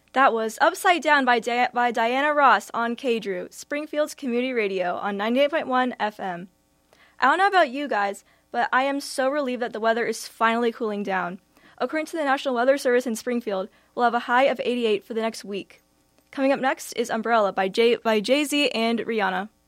That was Upside Down by Diana Ross on KDRU, Springfield's community radio on 98.1 FM. I don't know about you guys, but I am so relieved that the weather is finally cooling down. According to the National Weather Service in Springfield, we'll have a high of 88 for the next week. Coming up next is Umbrella by Jay-Z and Rihanna.